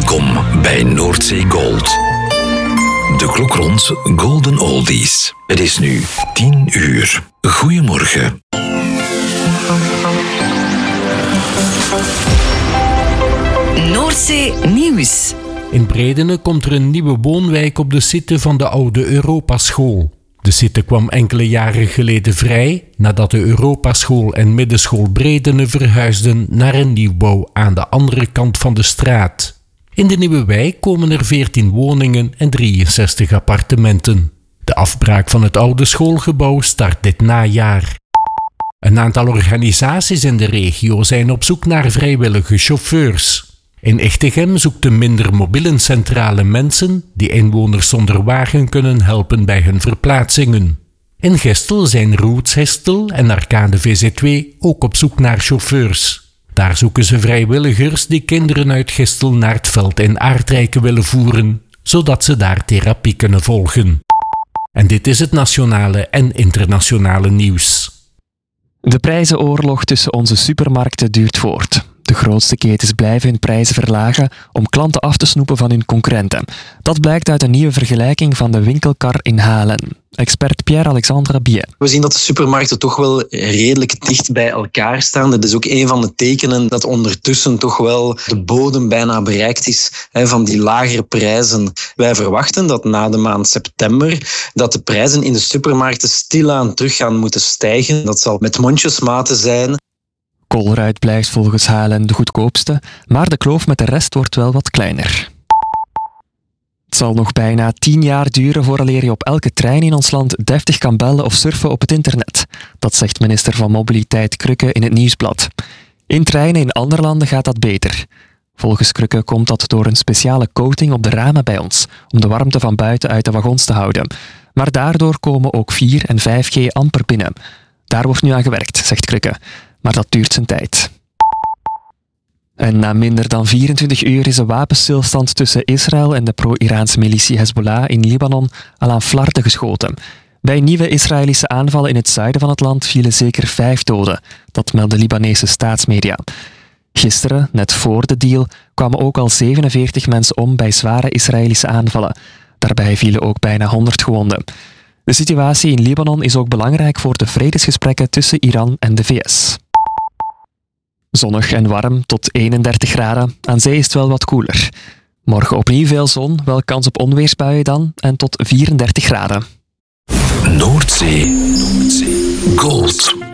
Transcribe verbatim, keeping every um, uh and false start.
Welkom bij Noordzee Gold. De klok rond Golden Oldies. Het is nu tien uur. Goedemorgen. Noordzee Nieuws. In Bredene komt er een nieuwe woonwijk op de site van de oude Europaschool. De site kwam enkele jaren geleden vrij nadat de Europaschool en Middenschool Bredene verhuisden naar een nieuwbouw aan de andere kant van de straat. In de nieuwe wijk komen er veertien woningen en drieënzestig appartementen. De afbraak van het oude schoolgebouw start dit najaar. Een aantal organisaties in de regio zijn op zoek naar vrijwillige chauffeurs. In Echtegem zoekt de minder mobiele centrale mensen die inwoners zonder wagen kunnen helpen bij hun verplaatsingen. In Gestel zijn Roots Gestel en Arcade V Z twee ook op zoek naar chauffeurs. Daar zoeken ze vrijwilligers die kinderen uit Gestel naar het veld in Aardrijken willen voeren, zodat ze daar therapie kunnen volgen. En dit is het nationale en internationale nieuws. De prijzenoorlog tussen onze supermarkten duurt voort. De grootste ketens blijven hun prijzen verlagen om klanten af te snoepen van hun concurrenten. Dat blijkt uit een nieuwe vergelijking van de winkelkar in Halen. Expert Pierre-Alexandre Biet. We zien dat de supermarkten toch wel redelijk dicht bij elkaar staan. Dat is ook een van de tekenen dat ondertussen toch wel de bodem bijna bereikt is hè, van die lagere prijzen. Wij verwachten dat na de maand september dat de prijzen in de supermarkten stilaan terug gaan moeten stijgen. Dat zal met mondjesmaten zijn. Colruyt blijft volgens Halen de goedkoopste, maar de kloof met de rest wordt wel wat kleiner. Het zal nog bijna tien jaar duren vooraleer je op elke trein in ons land deftig kan bellen of surfen op het internet. Dat zegt minister van Mobiliteit Krukke in het Nieuwsblad. In treinen in andere landen gaat dat beter. Volgens Krukke komt dat door een speciale coating op de ramen bij ons, om de warmte van buiten uit de wagons te houden. Maar daardoor komen ook vier en vijf G amper binnen. Daar wordt nu aan gewerkt, zegt Krukke. Maar dat duurt zijn tijd. En na minder dan vierentwintig uur is de wapenstilstand tussen Israël en de pro-Iraanse militie Hezbollah in Libanon al aan flarden geschoten. Bij nieuwe Israëlische aanvallen in het zuiden van het land vielen zeker vijf doden. Dat melden Libanese staatsmedia. Gisteren, net voor de deal, kwamen ook al zevenenveertig mensen om bij zware Israëlische aanvallen. Daarbij vielen ook bijna honderd gewonden. De situatie in Libanon is ook belangrijk voor de vredesgesprekken tussen Iran en de V S. Zonnig en warm tot eenendertig graden. Aan zee is het wel wat koeler. Morgen opnieuw veel zon, wel kans op onweersbuien dan en tot vierendertig graden. Noordzee Gold.